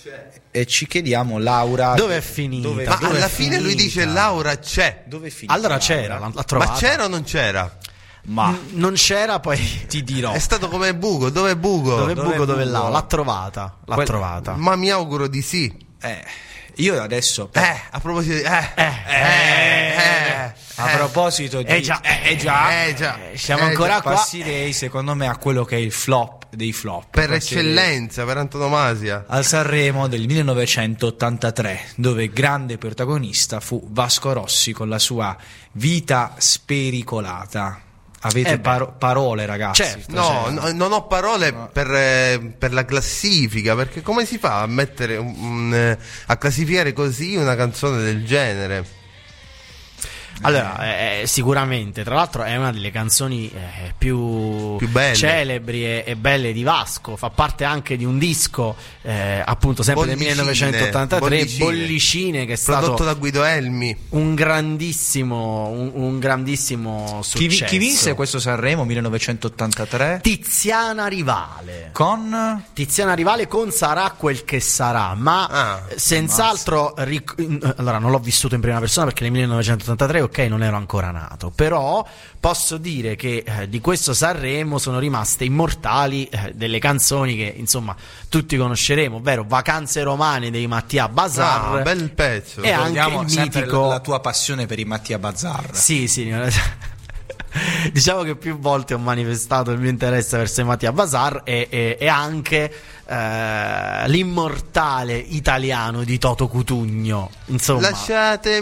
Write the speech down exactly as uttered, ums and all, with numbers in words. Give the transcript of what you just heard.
e ci chiediamo, Laura, dove è finita? Dove, Ma dove alla è fine lui finita? dice Laura c'è. Dove è finita? Allora Laura? c'era, l'ha, l'ha trovata. Ma c'era o non c'era? Ma N- non c'era, poi ti dirò, È stato come Bugo, dove è Bugo? dove è dove buco, è dove è buco? là? L'ha trovata, l'ha Quel- trovata. Ma mi auguro di sì. eh, io adesso Eh, a proposito di eh, Eh, eh, eh, a eh. proposito di Eh già, eh, già, Eh, già. Eh, siamo Eh, ancora già. qua. passerei secondo me a quello che è il flop dei flop, Per Passerei eccellenza, per antonomasia. al Sanremo del millenovecentottantatré, dove grande protagonista fu Vasco Rossi con la sua Vita spericolata. Avete Eh beh. paro- parole, ragazzi? Certo. No, Cioè, no, non ho parole per, eh, per la classifica, perché come si fa a mettere un- un, eh, a classificare così una canzone del genere? Allora, eh, sicuramente, tra l'altro è una delle canzoni eh, più, Più belle. celebri e, e belle di Vasco, fa parte anche di un disco eh, appunto sempre del Bollicine, millenovecentottantatré, Bollicine. Bollicine, che è stato Prodotto da Guido Elmi. un grandissimo un, un grandissimo chi, successo. vi- chi vinse questo Sanremo millenovecentottantatré? Tiziana Rivale. Con Tiziana Rivale con Sarà quel che sarà, ma Ah, eh, senz'altro ric- in- allora non l'ho vissuto in prima persona perché nel millenovecentottantatré ok non ero ancora nato, però posso dire che eh, di questo Sanremo sono rimaste immortali eh, delle canzoni che insomma tutti conosceremo, ovvero Vacanze romane dei Mattia Bazar. Ah, bel pezzo. E anche Ricordiamo il sempre mitico- la, la tua passione per i Mattia Bazar. Sì, sì. Diciamo che più volte ho manifestato il mio interesse verso i Mattia Bazar e, e, e anche eh, l'immortale italiano di Toto Cutugno. Insomma, Lasciatemi